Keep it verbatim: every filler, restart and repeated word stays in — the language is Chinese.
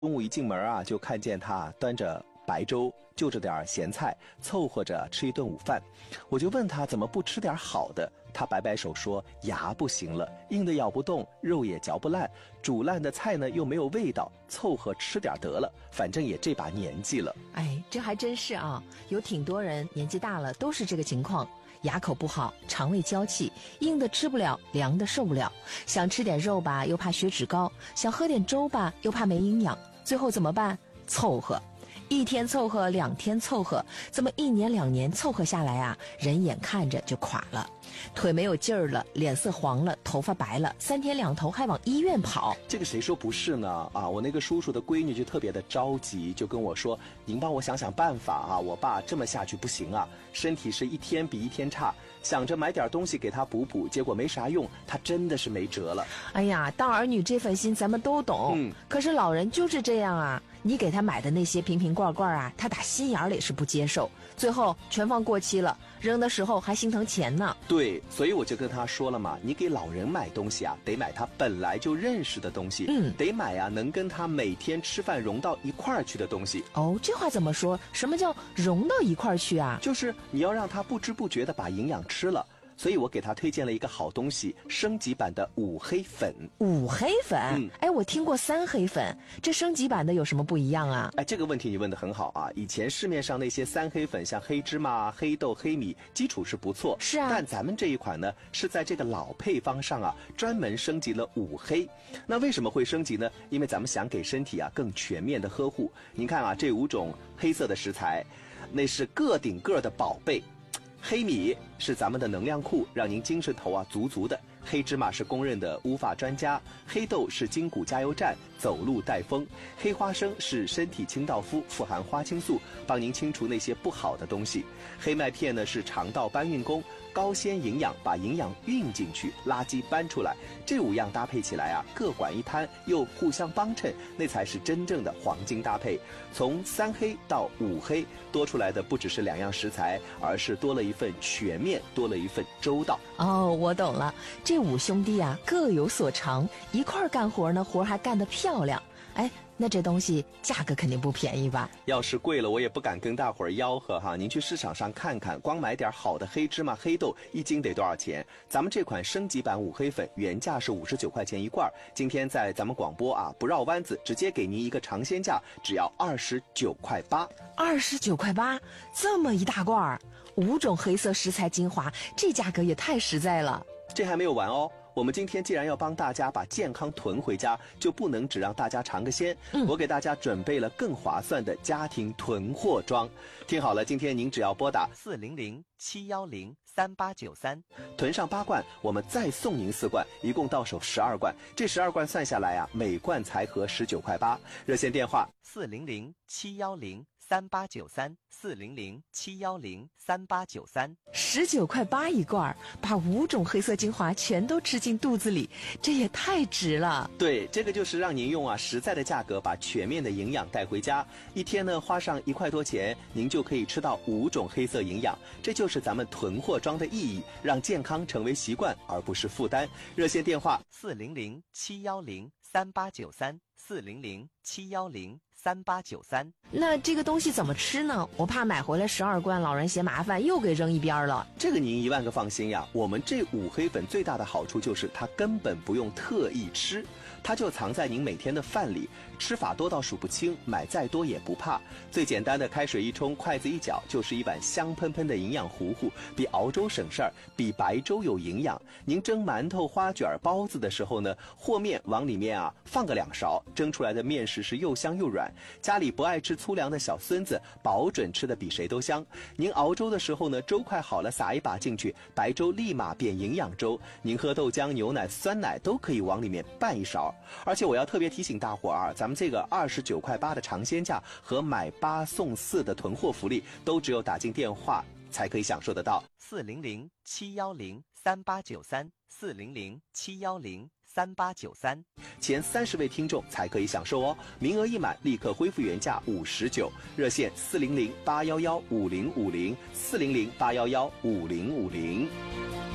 中午一进门啊，就看见他端着白粥，就着点咸菜，凑合着吃一顿午饭。我就问他怎么不吃点好的，他摆摆手说牙不行了，硬的咬不动，肉也嚼不烂，煮烂的菜呢又没有味道，凑合吃点得了，反正也这把年纪了。 哎，这还真是啊，有挺多人年纪大了都是这个情况。牙口不好，肠胃娇气，硬的吃不了，凉的受不了，想吃点肉吧又怕血脂高，想喝点粥吧又怕没营养，最后怎么办？凑合，一天凑合，两天凑合，这么一年两年凑合下来啊，人眼看着就垮了，腿没有劲儿了，脸色黄了，头发白了，三天两头还往医院跑。 这个谁说不是呢？啊，我那个叔叔的闺女就特别的着急，就跟我说：“您帮我想想办法啊，我爸这么下去不行啊，身体是一天比一天差，想着买点东西给他补补，结果没啥用，他真的是没辙了。” 哎呀，当儿女这份心咱们都懂，嗯，可是老人就是这样啊，你给他买的那些瓶瓶罐罐啊，他打心眼里是不接受，最后全放过期了，扔的时候还心疼钱呢。 对，所以我就跟他说了嘛，你给老人买东西啊，得买他本来就认识的东西，嗯，得买啊能跟他每天吃饭融到一块儿去的东西。 哦，这话怎么说？什么叫融到一块儿去啊？ 就是你要让他不知不觉的把营养吃了。所以我给他推荐了一个好东西，升级版的五黑粉。 五黑粉？嗯，哎，我听过三黑粉，这升级版的有什么不一样啊？ 哎，这个问题你问得很好啊！以前市面上那些三黑粉，像黑芝麻、黑豆、黑米，基础是不错， 是啊。 但咱们这一款呢，是在这个老配方上啊，专门升级了五黑。那为什么会升级呢？因为咱们想给身体啊更全面的呵护。您看啊，这五种黑色的食材，那是个顶个的宝贝。黑米是咱们的能量库，让您精神头啊足足的。黑芝麻是公认的乌发专家，黑豆是筋骨加油站，走路带风。黑花生是身体清道夫，富含花青素，帮您清除那些不好的东西。黑麦片呢是肠道搬运工，高纤营养，把营养运进去，垃圾搬出来。这五样搭配起来啊，各管一摊，又互相帮衬，那才是真正的黄金搭配。从三黑到五黑，多出来的不只是两样食材，而是多了一份全面，多了一份周到。 哦，我懂了，这五兄弟啊各有所长，一块儿干活呢，活还干得漂亮。哎，那这东西价格肯定不便宜吧？ 要是贵了，我也不敢跟大伙儿吆喝哈。您去市场上看看，光买点好的黑芝麻、黑豆，一斤得多少钱？咱们这款升级版五黑粉原价是五十九块钱一罐，今天在咱们广播啊，不绕弯子，直接给您一个尝鲜价，只要二十九块八。 二十九块八，这么一大罐儿，五种黑色食材精华，这价格也太实在了。 这还没有完哦。我们今天既然要帮大家把健康囤回家，就不能只让大家尝个鲜。嗯，我给大家准备了更划算的家庭囤货装。听好了，今天您只要拨打四零零七幺零三八九三， 囤上八罐，我们再送您四罐，一共到手十二罐。这十二罐算下来啊，每罐才合十九块八。热线电话四零零七幺零三八九三，四零零七幺零三八九三， 十九块八一罐，把五种黑色精华全都吃进肚子里，这也太值了。 对，这个就是让您用啊实在的价格把全面的营养带回家。一天呢花上一块多钱，您就可以吃到五种黑色营养，这就是咱们囤货装的意义，让健康成为习惯而不是负担。热线电话四零零七幺零三八九三，四零零七幺零三八九三。 那这个东西怎么吃呢？我怕买回来十二罐，老人嫌麻烦，又给扔一边了。 这个您一万个放心呀，我们这五黑粉最大的好处就是它根本不用特意吃，它就藏在您每天的饭里，吃法多到数不清，买再多也不怕。最简单的开水一冲，筷子一搅，就是一碗香喷喷的营养糊糊，比熬粥省事儿，比白粥有营养。您蒸馒头、花卷、包子的时候呢，和面往里面啊放个两勺，蒸出来的面食是又香又软。家里不爱吃粗粮的小孙子，保准吃的比谁都香。您熬粥的时候呢，粥快好了，撒一把进去，白粥立马变营养粥。您喝豆浆、牛奶、酸奶都可以往里面拌一勺。而且我要特别提醒大伙儿啊，咱们这个二十九块八的尝鲜价和买八送四的囤货福利，都只有打进电话才可以享受得到。 四零零七幺零三八九三，四零零七幺零三八九三， 前三十位听众才可以享受哦，名额一满立刻恢复原价五十九。热线四零零八幺幺五零五零，四零零八幺幺五零五零。